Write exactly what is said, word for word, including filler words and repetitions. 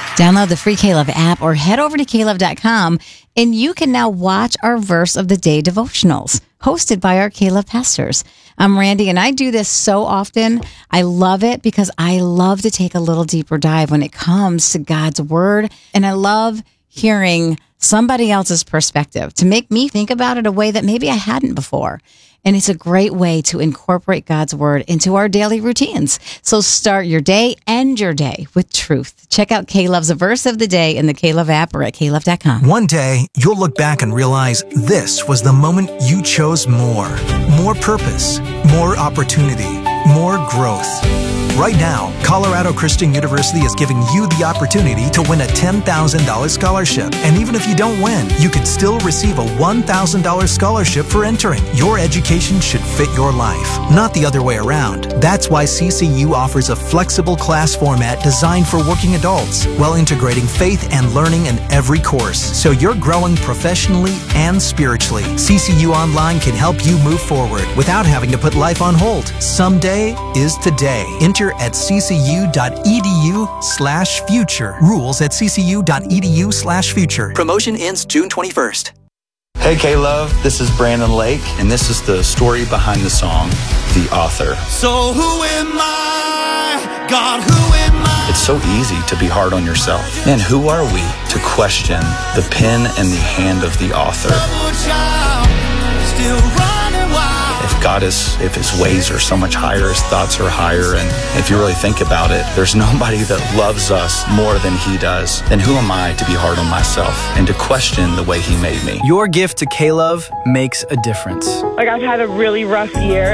Download the free K-Love app or head over to K Love dot com and you can now watch our Verse of the Day devotionals hosted by our K-Love pastors. I'm Randy and I do this so often. I love it because I love to take a little deeper dive when it comes to God's word. And I love hearing somebody else's perspective to make me think about it a way that maybe I hadn't before. And it's a great way to incorporate God's word into our daily routines. So start your day, end your day with truth. Check out K-Love's Verse of the Day in the K-Love app or at K Love dot com. One day, you'll look back and realize this was the moment you chose more. More purpose, more opportunity, more growth. Right now, Colorado Christian University is giving you the opportunity to win a ten thousand dollars scholarship. And even if you don't win, you could still receive a one thousand dollars scholarship for entering. Your education should fit your life, not the other way around. That's why C C U offers a flexible class format designed for working adults, while integrating faith and learning in every course. So you're growing professionally and spiritually. C C U Online can help you move forward without having to put life on hold. Someday is today. Enter at ccu.edu slash future. Rules at ccu.edu slash future. Promotion ends June twenty-first. Hey K-Love, this is Brandon Lake, and this is the story behind the song, The Author. So who am I? God, who am I? It's so easy to be hard on yourself. And who are we to question the pen and the hand of the author? Still running wild. If God is, if his ways are so much higher, his thoughts are higher, and if you really think about it, there's nobody that loves us more than he does. Then who am I to be hard on myself and to question the way he made me? Your gift to K-Love makes a difference. Like, I've had a really rough year.